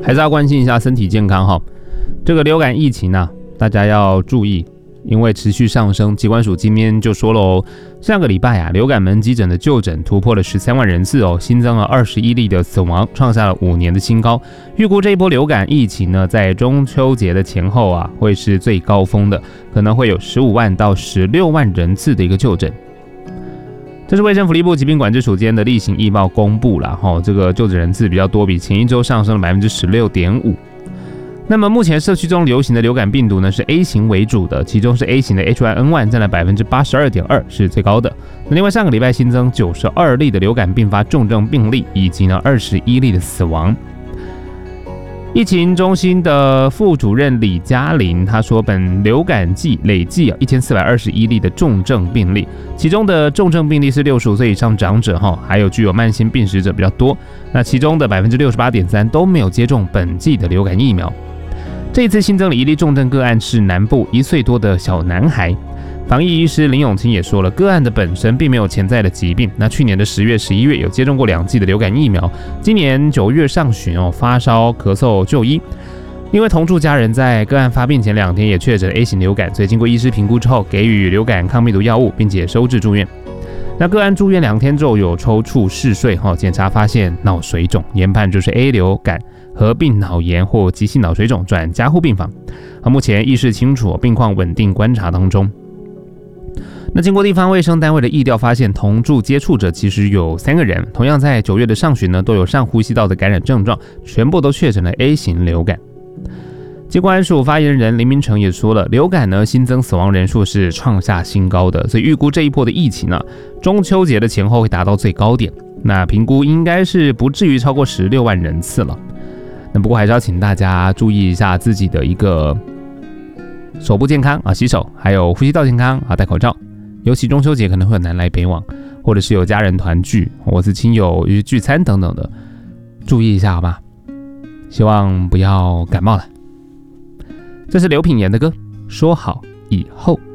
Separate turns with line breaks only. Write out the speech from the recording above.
还是要关心一下身体健康哈。这个流感疫情啊，大家要注意，因为持续上升。疾管署今天就说了上个礼拜啊，流感门急诊的就诊突破了13万人次新增了21例的死亡，创下了5年的新高。预估这一波流感疫情呢，在中秋节的前后啊，会是最高峰的，可能会有15万到16万人次的一个就诊。这是卫生福利部疾病管制署间的例行疫报公布了这个就诊人次比较多，比前一周上升了 16.5%。那么目前社区中流行的流感病毒呢是 A 型为主的，其中是 A 型的 H1N1 占了 82.2%， 是最高的。那另外上个礼拜新增92例的流感并发重症病例，以及呢21例的死亡。疫情中心的副主任李嘉玲他说，本流感季累计1421例的重症病例，其中的重症病例是65岁以上长者还有具有慢性病史者比较多。那其中的 68.3% 都没有接种本季的流感疫苗。这一次新增了1例重症个案，是南部1岁多的小男孩。防疫医师林永清也说了，个案的本身并没有潜在的疾病。那去年的10月、11月有接种过2剂的流感疫苗，今年9月上旬发烧、咳嗽就医。因为同住家人在个案发病前2天也确诊 A 型流感，所以经过医师评估之后，给予流感抗病毒药物，并且收治住院。那个案住院2天之后有抽搐、嗜睡，检查发现脑水肿，研判就是 A 流感合并脑炎或急性脑水肿，转加护病房。目前意识清楚，病况稳定，观察当中。那经过地方卫生单位的疫调发现，同住接触者其实有3个人，同样在9月的上旬呢，都有上呼吸道的感染症状，全部都确诊了 A 型流感。疾管署发言人林明成也说了，流感呢新增死亡人数是创下新高的，所以预估这一波的疫情呢，中秋节的前后会达到最高点。那评估应该是不至于超过16万人次了。那不过还是要请大家注意一下自己的一个手部健康洗手，还有呼吸道健康戴口罩。尤其中秋节可能会有南来北往，或者是有家人团聚，或是亲友聚餐等等的，注意一下好吧？希望不要感冒了。这是刘品言的歌，说好以后。